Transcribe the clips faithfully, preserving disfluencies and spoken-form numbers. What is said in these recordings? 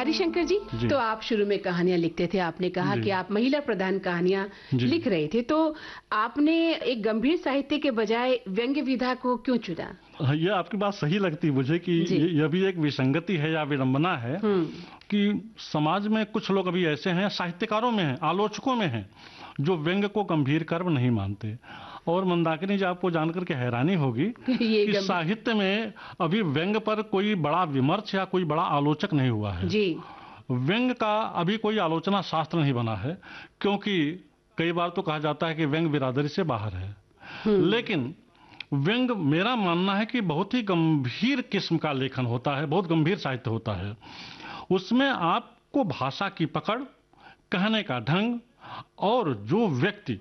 हरिशंकर जी, जी। तो आप शुरू में कहानियां लिखते थे, आपने कहा जी। कि आप महिला प्रधान कहानियां जी। लिख रहे थे, तो आपने एक गंभीर साहित्य के बजाय व्यंग्य विधा को क्यों चुना? हाँ, ये आपकी बात सही लगती है मुझे कि जी। ये यह भी एक विसंगति है या विडंबना है हम्म कि समाज में कुछ लोग अभी ऐसे हैं, साहित्यकारों में हैं, आलोचकों में हैं, जो व्यंग्य को गंभीर कर्म नहीं मानते। और मंदाकिनी जी, आपको जानकर के हैरानी होगी ये कि गंभीर- साहित्य में अभी व्यंग्य पर कोई बड़ा विमर्श या कोई बड़ा आलोचक नहीं हुआ है। जी। व्यंग्य का अभी कोई आलोचना शास्त्र नहीं बना है, क्योंकि कई बार तो कहा जाता है कि व्यंग्य बिरादरी से बाहर है। हम्म लेकिन व्यंग्य, मेरा मानना है कि बहुत ही गंभीर किस्म का लेखन होता है, बहुत गंभीर साहित्य होता है। उसमें आपको भाषा की पकड़, कहने का ढंग, और जो व्यक्ति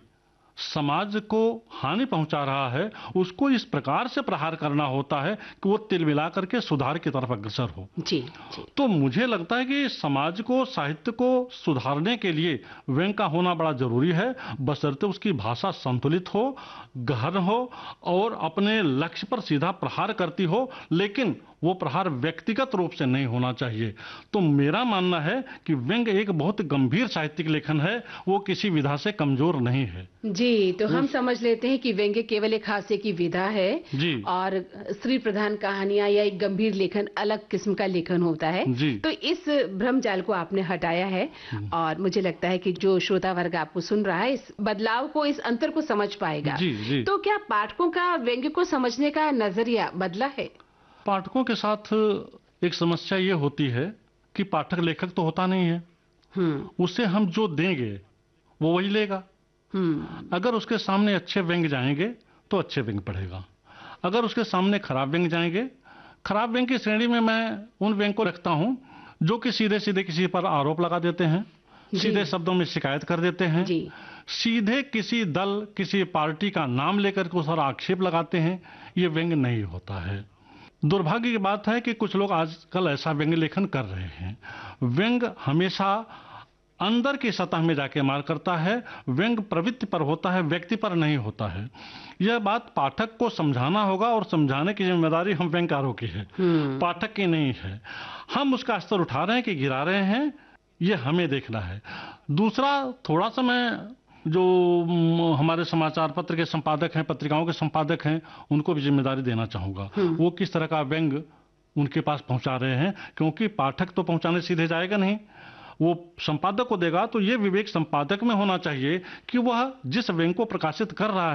समाज को हानि पहुंचा रहा है उसको इस प्रकार से प्रहार करना होता है कि वो तिल मिला करके सुधार की तरफ अग्रसर हो। जी जी। तो मुझे लगता है कि समाज को, साहित्य को सुधारने के लिए व्यंग्य का होना बड़ा जरूरी है, बशर्ते उसकी भाषा संतुलित हो, गहन हो और अपने लक्ष्य पर सीधा प्रहार करती हो, लेकिन वो प्रहार व्यक्तिगत रूप से नहीं होना चाहिए। तो मेरा मानना है कि व्यंग्य एक बहुत गंभीर साहित्यिक लेखन है, वो किसी विधा से कमजोर नहीं है। जी, तो हम समझ लेते हैं कि व्यंग्य केवल एक हास्य की विधा है जी। और स्त्री प्रधान कहानियां या एक गंभीर लेखन अलग किस्म का लेखन होता है। जी। तो इस भ्रम जाल को आपने हटाया है और मुझे लगता है कि जो श्रोता वर्ग आपको सुन रहा है इस बदलाव को, इस अंतर को समझ पाएगा। जी, जी। तो क्या पाठकों का व्यंग्य को समझने का नजरिया बदला है? पाठकों के साथ एक समस्या ये होती है कि पाठक लेखक तो होता नहीं है। हम्म उसे हम जो देंगे वो वही लेगा। हम्म अगर उसके सामने अच्छे व्यंग्य जाएंगे तो अच्छे व्यंग्य पढ़ेगा, अगर उसके सामने खराब व्यंग्य जाएंगे, खराब व्यंग्य की श्रेणी में मैं उन व्यंग्य को रखता हूं जो कि सीधे सीधे किसी पर आरोप लगा देते हैं, सीधे शब्दों में शिकायत कर देते हैं, जी। सीधे किसी दल, किसी पार्टी का नाम लेकर के उस पर आक्षेप लगाते हैं। ये व्यंग्य नहीं होता है। दुर्भाग्य की बात है कि कुछ लोग आजकल ऐसा व्यंग्य लेखन कर रहे हैं। व्यंग्य हमेशा अंदर की सतह में जाके मार करता है, व्यंग्य प्रवृत्ति पर होता है, व्यक्ति पर नहीं होता है। यह बात पाठक को समझाना होगा और समझाने की जिम्मेदारी हम व्यंग्यकारों की है, पाठक की नहीं है। हम उसका स्तर उठा रहे हैं कि गिरा रहे हैं, ये हमें देखना है। दूसरा, थोड़ा सा मैं जो हमारे समाचार पत्र के संपादक हैं, पत्रिकाओं के संपादक हैं, उनको भी जिम्मेदारी देना चाहूंगा। वो किस तरह का व्यंग्य उनके पास पहुंचा रहे हैं, क्योंकि पाठक तो पहुंचाने सीधे जाएगा नहीं, वो संपादक को देगा। तो ये विवेक संपादक में होना चाहिए कि वह जिस व्यंग्य को प्रकाशित कर रहा है